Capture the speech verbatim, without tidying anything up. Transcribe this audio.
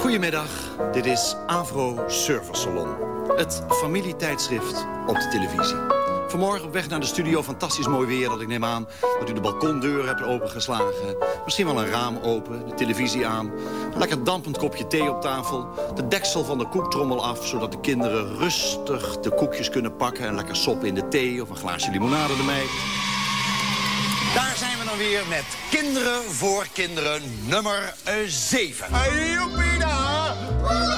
Goedemiddag, dit is Avro Service Salon. Het familietijdschrift op de televisie. Vanmorgen op weg naar de studio, fantastisch mooi weer, dat ik neem aan dat u de balkondeur hebt opengeslagen. Misschien wel een raam open, de televisie aan. Een lekker dampend kopje thee op tafel. De deksel van de koektrommel af, zodat de kinderen rustig de koekjes kunnen pakken. En lekker soppen in de thee of een glaasje limonade ermee. Daar zijn we dan weer met Kinderen voor Kinderen nummer zeven.